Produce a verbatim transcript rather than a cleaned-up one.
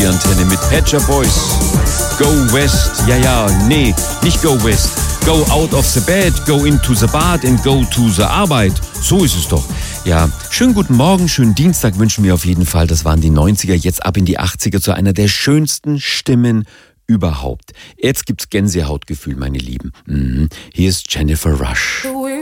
Antenne mit Pet Shop Boys. Go West, ja, ja, nee, nicht Go West. Go out of the bed, go into the bad and go to the Arbeit. So ist es doch. Ja, schönen guten Morgen, schönen Dienstag wünschen wir auf jeden Fall. Das waren die neunziger, jetzt ab in die achtziger zu einer der schönsten Stimmen überhaupt. Jetzt gibt's Gänsehautgefühl, meine Lieben. Mhm. Hier ist Jennifer Rush.